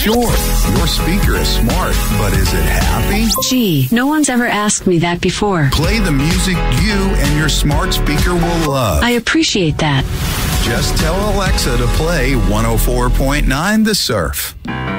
Sure, your speaker is smart, but is it happy? Gee, no one's ever asked me that before. Play the music you and your smart speaker will love. I appreciate that. Just tell Alexa to play 104.9 The Surf.